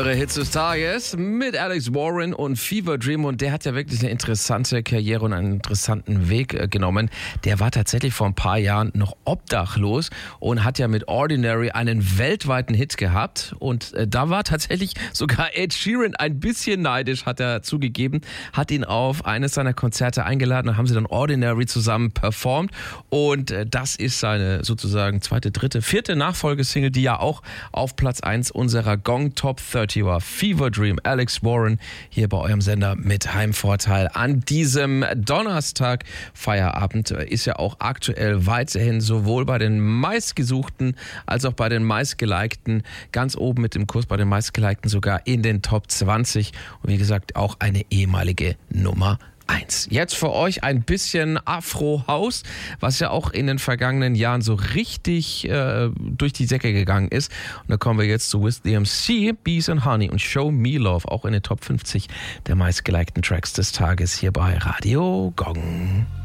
Eure Hits des Tages mit Alex Warren und Fever Dream. Und der hat ja wirklich eine interessante Karriere und einen interessanten Weg genommen. Der war tatsächlich vor ein paar Jahren noch obdachlos und hat ja mit Ordinary einen weltweiten Hit gehabt. Und da war tatsächlich sogar Ed Sheeran ein bisschen neidisch, hat er zugegeben, hat ihn auf eines seiner Konzerte eingeladen. Da haben sie dann Ordinary zusammen performt. Und das ist seine sozusagen zweite, dritte, vierte Nachfolgesingle, die ja auch auf Platz 1 unserer Gong Top 30 war. Fever Dream, Alex Warren hier bei eurem Sender mit Heimvorteil. An diesem Donnerstag Feierabend ist ja auch aktuell weiterhin sowohl bei den meistgesuchten als auch bei den meistgelikten ganz oben mit dem Kurs, bei den meistgelikten sogar in den Top 20 und wie gesagt auch eine ehemalige Nummer 1. Jetzt für euch ein bisschen Afro-House, was ja auch in den vergangenen Jahren so richtig durch die Decke gegangen ist. Und da kommen wir jetzt zu With the MC, Bees and Honey und Show Me Love, auch in den Top 50 der meistgelikten Tracks des Tages hier bei Radio Gong.